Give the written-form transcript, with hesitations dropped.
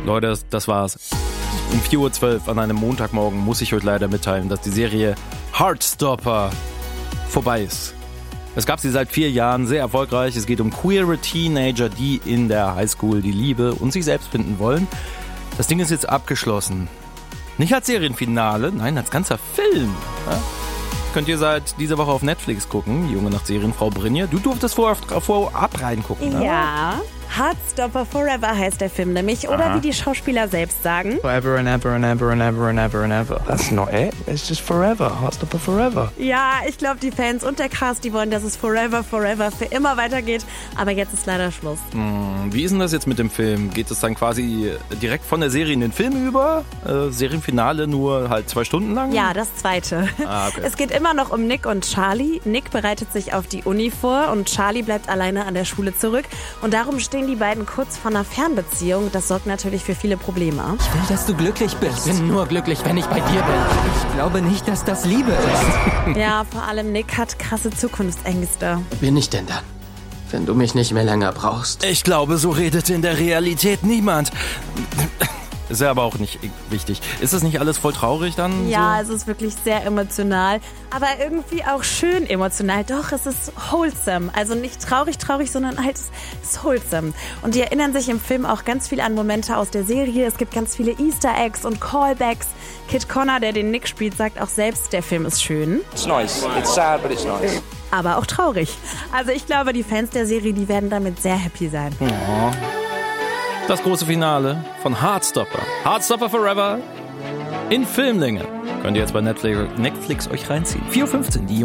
Leute, das war's. Um 4:12 Uhr an einem Montagmorgen muss ich euch leider mitteilen, dass die Serie Heartstopper vorbei ist. Es gab sie seit 4 Jahren, sehr erfolgreich. Es geht um queere Teenager, die in der Highschool die Liebe und sich selbst finden wollen. Das Ding ist jetzt abgeschlossen. Nicht als Serienfinale, nein, als ganzer Film. Ja? Könnt ihr seit dieser Woche auf Netflix gucken. Junge Nacht Serien, Frau Brinje. Du durftest vorab reingucken, ne? Ja. Heartstopper Forever heißt der Film nämlich. Oder wie die Schauspieler selbst sagen. Forever and ever and ever and ever and ever and ever. That's not it. It's just forever. Heartstopper forever. Ja, ich glaube, die Fans und der Cast, die wollen, dass es forever für immer weitergeht. Aber jetzt ist leider Schluss. Wie ist denn das jetzt mit dem Film? Geht es dann quasi direkt von der Serie in den Film über? Serienfinale nur halt 2 Stunden lang? Ja, das zweite. Okay. Es geht immer noch um Nick und Charlie. Nick bereitet sich auf die Uni vor und Charlie bleibt alleine an der Schule zurück. Und darum stehen die beiden kurz vor einer Fernbeziehung. Das sorgt natürlich für viele Probleme. Ich will, dass du glücklich bist. Ich bin nur glücklich, wenn ich bei dir bin. Ich glaube nicht, dass das Liebe ist. Ja, vor allem Nick hat krasse Zukunftsängste. Bin ich denn dann, wenn du mich nicht mehr länger brauchst? Ich glaube, so redet in der Realität niemand. Ist ja aber auch nicht wichtig. Ist das nicht alles voll traurig dann? Ja, so? es ist wirklich sehr emotional, aber irgendwie auch schön emotional. Doch, es ist wholesome. Also nicht traurig, sondern halt es ist wholesome. Und die erinnern sich im Film auch ganz viel an Momente aus der Serie. Es gibt ganz viele Easter Eggs und Callbacks. Kit Connor, der den Nick spielt, sagt auch selbst, der Film ist schön. It's nice. It's sad, but it's nice. Aber auch traurig. Also ich glaube, die Fans der Serie, die werden damit sehr happy sein. Oh. Das große Finale von Heartstopper. Heartstopper Forever in Filmlänge. Könnt ihr jetzt bei Netflix euch reinziehen. 4:15 Uhr, die